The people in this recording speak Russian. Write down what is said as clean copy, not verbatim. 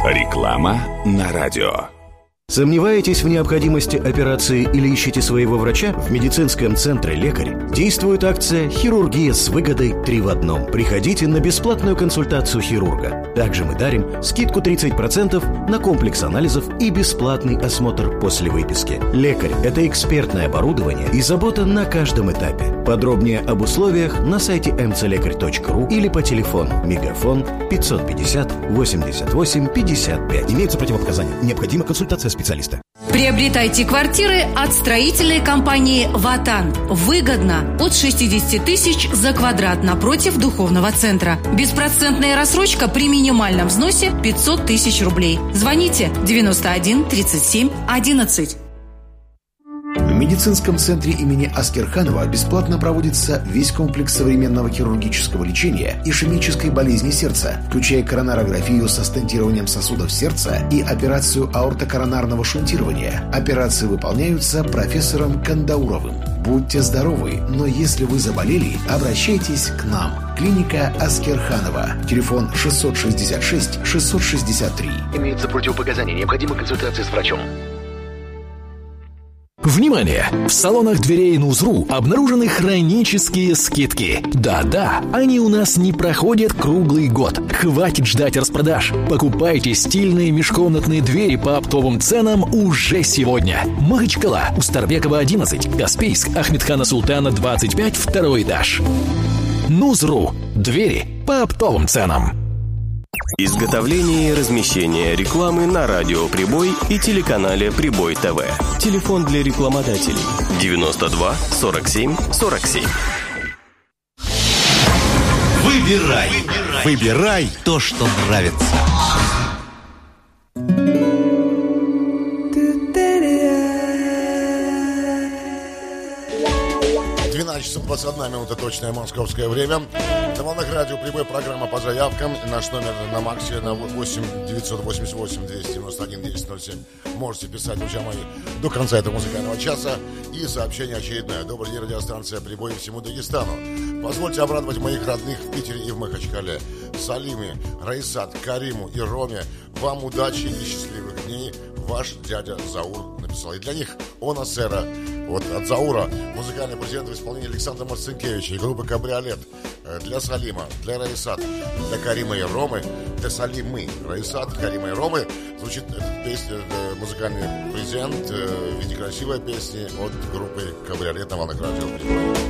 Реклама на радио. Сомневаетесь в необходимости операции или ищете своего врача? В медицинском центре «Лекарь» действует акция «Хирургия с выгодой 3 в 1». Приходите на бесплатную консультацию хирурга. Также мы дарим скидку 30% на комплекс анализов и бесплатный осмотр после выписки. «Лекарь» — это экспертное оборудование и забота на каждом этапе. Подробнее об условиях на сайте mcлекарь.ру или по телефону мегафон 550 88 55. Имеются противопоказания. Необходима консультация специалиста. Приобретайте квартиры от строительной компании «Ватан». Выгодно от 60 тысяч за квадрат напротив духовного центра. Беспроцентная рассрочка при минимальном взносе 500 тысяч рублей. Звоните 91 37 11. В медицинском центре имени Аскерханова бесплатно проводится весь комплекс современного хирургического лечения ишемической болезни сердца, включая коронарографию со стентированием сосудов сердца и операцию аортокоронарного шунтирования. Операции выполняются профессором Кандауровым. Будьте здоровы, но если вы заболели, обращайтесь к нам. Клиника Аскерханова. Телефон 666 663. Имеются противопоказания. Необходима консультация с врачом. Внимание! В салонах дверей Нузру обнаружены хронические скидки. Да-да, они у нас не проходят круглый год. Хватит ждать распродаж. Покупайте стильные межкомнатные двери по оптовым ценам уже сегодня. Махачкала, Устарбекова, 11, Каспийск, Ахмедхана Султана, 25, второй этаж. Нузру. Двери по оптовым ценам. Изготовление и размещение рекламы на радио «Прибой» и телеканале «Прибой ТВ». Телефон для рекламодателей 92 47 47. Выбирай то, что нравится. 12 часов 21 минута, точное московское время. На волнах радио «Прибой», программа по заявкам. Наш номер на Максе на 8 988 291 1007. Можете писать, друзья мои, до конца этого музыкального часа. И сообщение очередное. Добрый день, радиостанция «Прибой» всему Дагестану. Позвольте обрадовать моих родных в Питере и в Махачкале. Салиме, Раисат, Кариму и Роме. Вам удачи и счастливых дней. Ваш дядя Заур написал. И для них «Она Сера». Вот от Заура, музыкальный президент в исполнении Александра Марцинкевича и группы «Кабриолет». Для Салима, для Раисат, для Карима и Ромы, для Салимы, Раисат, Карима и Ромы звучит эта песня, музыкальный презент в виде красивой песни от группы «Кабриолет» на волнах радио «Прибой».